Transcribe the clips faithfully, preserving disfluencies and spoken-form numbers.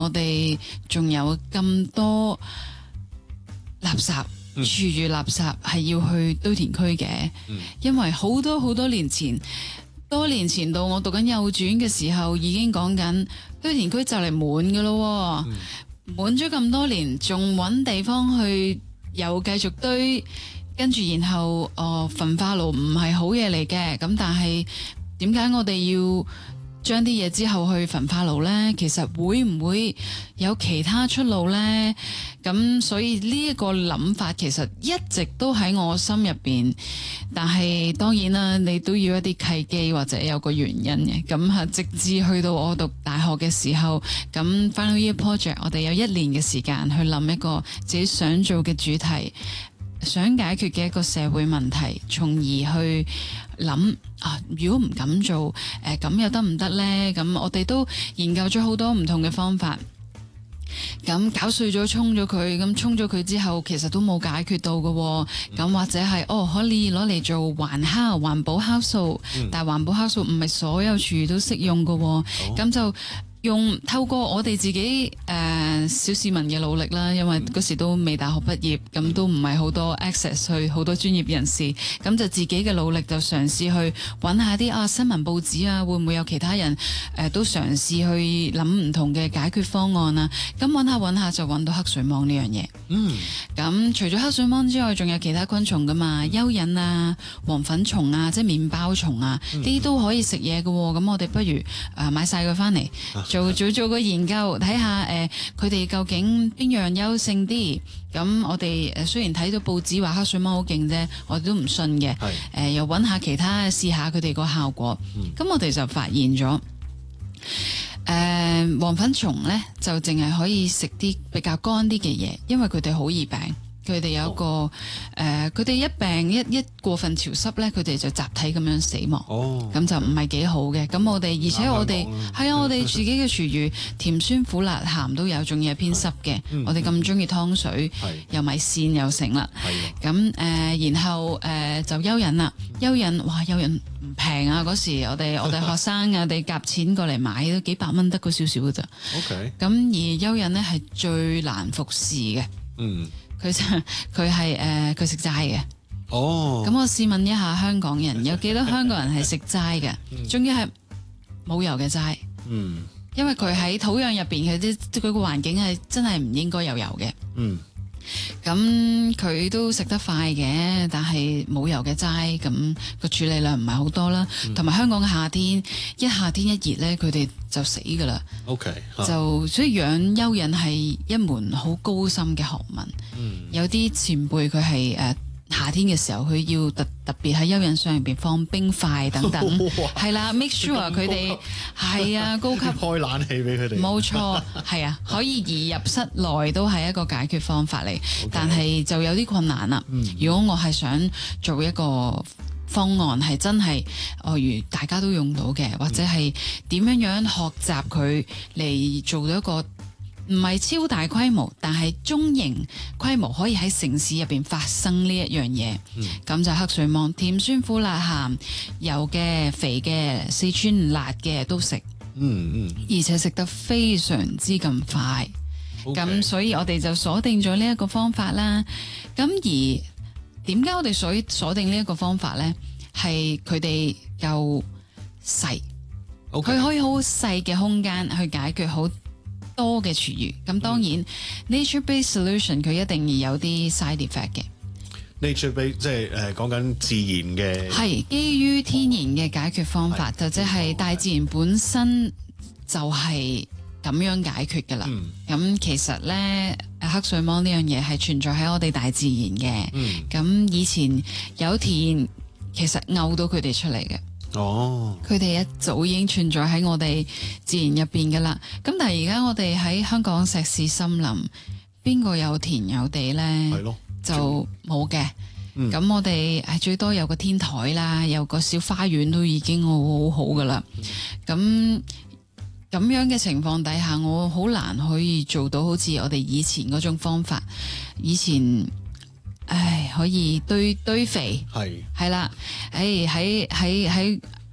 我哋仲有咁多垃圾， 嗯、 廚餘垃圾係要去堆填區嘅， 嗯、因為好多好多年前，多年前到我讀緊幼稚園嘅時候，已經講緊堆填區就嚟滿㗎咯，滿咗咁多年，仲揾地方去又繼續堆，跟住然後哦焚化爐唔係好嘢嚟嘅，咁但係點解我哋要將啲嘢之後去焚化爐呢？其實會唔會有其他出路呢？咁所以呢一個諗法其實一直都喺我心入邊，但係當然啦，你都要一啲契機或者有個原因嘅。咁啊，直至去到我讀大學嘅時候，咁 Final Year Project 我哋有一年嘅時間去諗一個自己想做嘅主題，想解決嘅一個社會問題，從而去諗啊，如果唔敢做，誒咁又得唔得呢？咁我哋都研究咗好多唔同嘅方法，咁搞碎咗沖咗佢，咁沖咗佢之後，其實都冇解決到嘅，咁、嗯、或者係哦可以攞嚟做環酵環保酵素，嗯、但係環保酵素唔係所有廚餘都適用嘅，咁、哦、就。用透過我哋自己誒、呃、小市民嘅努力啦，因為嗰時都未大學畢業，咁都唔係好多 access 去好多專業人士，咁就自己嘅努力就嘗試去揾下啲啊新聞報紙啊，會唔會有其他人誒、呃、都嘗試去諗唔同嘅解決方案啊？咁揾下揾下就揾到黑水虻呢樣嘢。嗯，咁除咗黑水虻之外，仲有其他昆蟲噶嘛，蚯蚓啊、黃粉蟲啊，即係麵包蟲啊，呢啲、嗯、都可以食嘢嘅。咁我哋不如誒、呃、買晒佢翻嚟。做做做個研究，睇下誒佢哋究竟邊樣優勝啲。咁我哋誒雖然睇到報紙話黑水虻好勁啫，我哋都唔信嘅。誒是、呃、又揾下其他試下佢哋個效果。咁、嗯、我哋就發現咗，誒、呃、黃粉蟲咧就淨係可以食啲比較乾啲嘅嘢，因為佢哋好易病。佢哋有一個誒，佢、呃、哋一病一一過分潮濕咧，佢哋就集體咁樣死亡。哦，咁就唔係幾好嘅。咁我哋而且我哋係啊，我哋自己嘅廚餘甜酸苦辣鹹都有，仲要係偏濕嘅。嗯、我哋咁中意湯水，嗯、又米線又成啦。係咁誒，然後誒、呃、就蚯蚓啦。蚯蚓哇，蚯蚓唔平啊！嗰時我哋我哋學生啊，我哋夾錢過嚟買都幾百蚊得嗰少少嘅咋。OK。咁而蚯蚓咧係最難服侍嘅。嗯。佢就佢係誒佢食齋嘅。哦，咁我試問一下香港人，有幾多香港人係食齋嘅？仲要係冇油嘅齋。嗯，因為佢喺土壤入邊，佢啲佢個環境係真係唔應該有油嘅。嗯，咁佢都食得快嘅，但係冇油嘅齋，咁個處理量唔係好多啦。同埋、嗯、香港嘅夏天，一夏天一熱咧，佢哋就死噶啦。OK，就所以養蚯蚓係一門好高深嘅學問。嗯、有啲前輩佢係誒夏天嘅時候，佢要特特別喺蚯蚓上入邊放冰塊等等，係啦，make sure 佢哋係啊高級開冷氣俾佢哋， 冇錯，係啊，可以移入室內都係一個解決方法嚟，Okay. 但係就有啲困難啦。嗯、如果我係想做一個方案係真係，哦，如大家都用到嘅，或者係點樣樣學習佢嚟做到一個唔係超大規模，但係中型規模可以喺城市入邊發生呢一樣嘢。咁、嗯、就黑水虻，甜酸苦辣鹹，油嘅、肥嘅、四川辣嘅都食。嗯嗯，而且食得非常之咁快。咁 Okay. 所以我哋就鎖定咗呢一個方法啦。咁而點解我哋鎖鎖定呢一個方法咧？係佢哋夠細，佢 Okay. 可以好細嘅空間去解決好多嘅廚餘。咁當然、嗯、nature-based solution 佢一定要有啲 side effect 嘅。 nature-based 即係誒講緊自然嘅， 係基於天然嘅解決方法，哦、就即係大自然本身就係咁樣解決噶啦。咁、嗯、其實咧，黑水虻呢樣嘢係存在喺我哋大自然嘅。咁、嗯、以前有田，其實漚到佢哋出嚟嘅。哦，佢哋一早已經存在喺我哋自然入邊噶啦。咁但係而家我哋喺香港石屎森林，邊個有田有地咧？係咯，就冇嘅。咁、嗯、我哋係最多有個天台啦，有個小花園都已經好好好噶啦。咁咁、嗯、樣嘅情況底下，我好難可以做到好似我哋以前嗰種方法。以前，唉，可以堆堆肥，係係啦，誒喺喺喺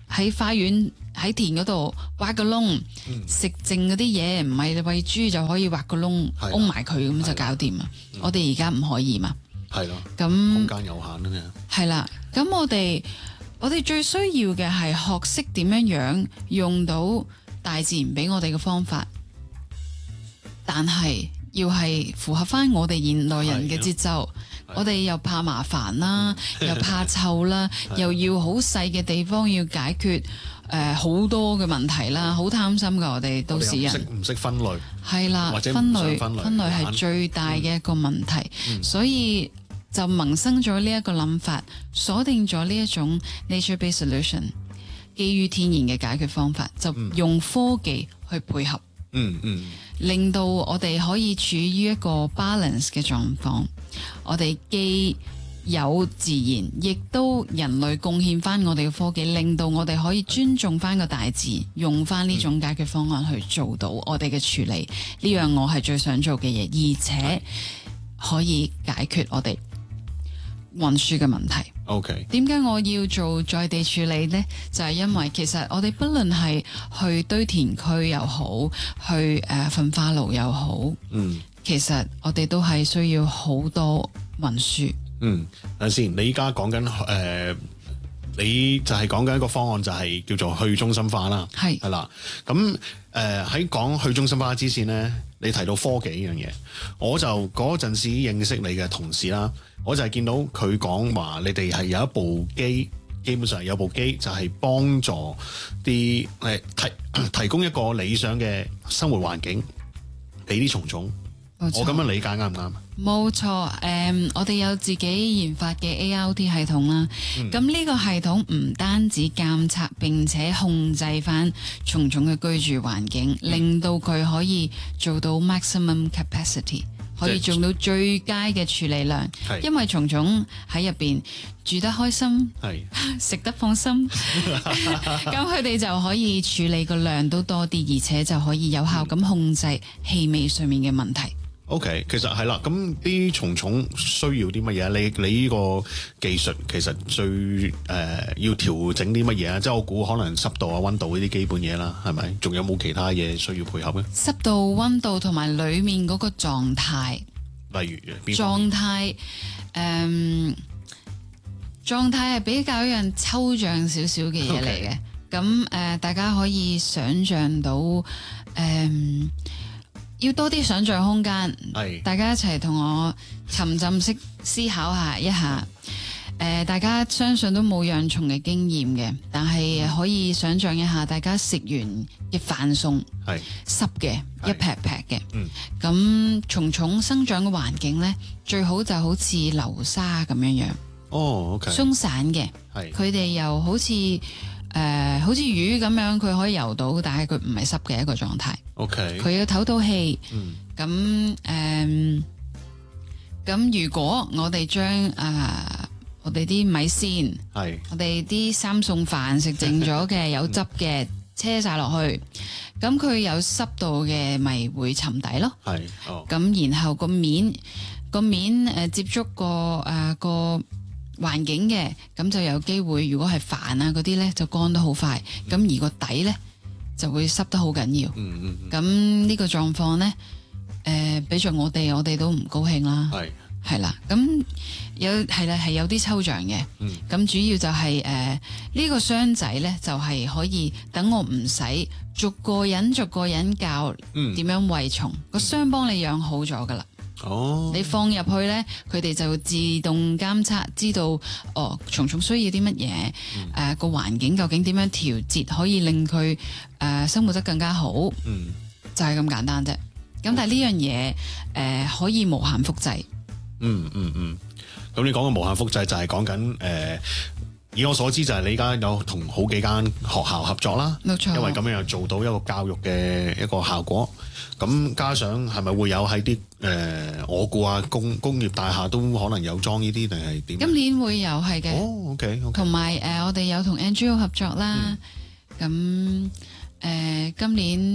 喺花園喺田嗰度挖個窿， 嗯、 食剩嗰啲嘢，唔係餵豬就可以挖個窿，封埋佢咁就搞掂啊！嗯、我哋而家唔可以嘛？ 係咯， 咁空間有限啊嘛。 係啦，咁我哋我哋最需要嘅係學識點樣樣用到大自然俾我哋嘅方法，但係要係符合翻我哋現代人嘅節奏。我哋又怕麻煩啦，又怕臭啦，又要好細嘅地方要解決誒好多嘅問題啦，好貪心噶我哋都市人， 唔識分類， 係啦， 或者分類分類分類係最大嘅一個問題， 嗯、 所以就萌生咗呢一個諗法，鎖定咗呢一種 nature-based solution， 基於天然嘅解決方法，就用科技去配合， 嗯嗯， 令到我哋可以處於一個 balance 嘅狀況。我哋既有自然，亦都人類貢獻翻我哋嘅科技，令到我哋可以尊重翻個大自然，用翻呢種解決方案去做到我哋嘅處理。呢樣我係最想做嘅嘢，而且可以解決我哋運輸嘅問題。 OK， 點解我要做在地處理呢？就係、是、因為其實我哋不論係去堆填區又好，去誒、呃、焚化爐又好，嗯。其實我哋都係需要好多運輸。嗯， 等陣先，你依家講緊誒，你就係講緊一個方案，就係叫做去中心化啦。係係啦，咁誒喺講去中心化之前咧，你提到科技呢樣嘢，我就嗰陣時認識你嘅同事啦，我就係見到佢講話，你哋係有一部機，基本上有部機就係幫助啲誒提提供一個理想嘅生活環境俾啲蟲蟲。我咁樣理解啱唔啱？ 冇錯，誒、嗯，我哋有自己研發嘅 A R T 系統啦。咁呢、嗯、個系統唔單止監測，並且控制翻蟲蟲嘅居住環境，嗯、令到佢可以做到 maximum capacity， 可以做到最佳嘅處理量。是因為蟲蟲喺入邊住得開心，食是得放心，咁佢哋就可以處理個量都多啲，而且就可以有效咁控制氣味上面嘅問題。 OK， 其實係啦，咁啲蟲蟲需要啲乜嘢？你你呢個技術其實最誒、呃、要調整啲乜嘢啊？即係我估可能濕度啊、溫度呢啲基本嘢啦，係咪？仲有冇其他嘢需要配合咧？ 濕度、溫度同埋裡面嗰個狀態， 例如邊狀態誒狀態係比較一樣抽象少少嘅嘢嚟嘅。咁誒 Okay.、呃，大家可以想像到誒。呃要多啲想像空間，是大家一齊同我沉浸式思考下一下。誒、呃，大家相信都冇養蟲嘅經驗嘅，但係可以想像一下，大家食完嘅飯餸係濕嘅，是一劈劈嘅。咁、嗯、蟲蟲生長嘅環境咧，最好就好似流沙咁樣樣。哦，OK，鬆散嘅，係佢哋又好似。誒、呃，好似魚咁樣，佢可以游到，但係佢唔係濕嘅一個狀態。OK，佢要唞到氣。嗯，咁誒，咁、呃、如果我哋將誒我哋啲米線，係是我哋啲三餸飯食剩咗嘅有汁嘅，車晒落去，咁佢有濕度嘅，咪會沉底咯。係，哦，咁然後個面個面誒、呃、接觸過誒個。呃環境嘅，咁就有機會，如果係飯啊嗰啲咧，就乾得好快。咁、嗯、而個底咧就會濕得好緊要。嗯嗯。咁、嗯、呢個狀況咧，誒、呃，比著我哋，我哋都唔高興啦。係係是啦。咁有係啦，係有啲抽象嘅。嗯。咁主要就係誒呢個箱仔咧，就係、是、可以等我唔使逐個人逐個人教點樣餵蟲，個箱幫你養好咗噶啦。哦，你放入去咧，佢哋就會自動監測，知道哦，蟲蟲需要啲乜嘢，誒個環境究竟點樣調節，可以令佢誒、呃、生活得更加好。嗯，就係咁簡單啫。咁但係呢樣嘢誒可以無限複製。嗯嗯嗯。咁你講嘅無限複製就係講緊誒，以我所知就係你而家有同好幾間學校合作啦。冇錯。因為咁樣又做到一個教育嘅一個效果。咁加上係咪會有喺啲誒我估啊工工業大廈都可能有裝呢啲定係點？今年會有係嘅。哦 OK OK。同埋誒我哋有同 N G O 合作啦。咁誒、嗯呃、今年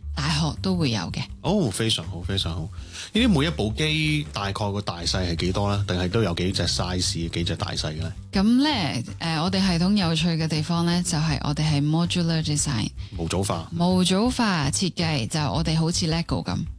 大學都會有嘅。 哦，非常好，非常好。呢啲每一部機大概個大細係幾多咧？定係都有幾隻 size、幾隻大細嘅咧？ 咁咧，誒、呃，我哋系統有趣嘅地方咧，就係、是、我哋係 modular design 模組化。 模組化設計就我哋好似 LEGO 咁。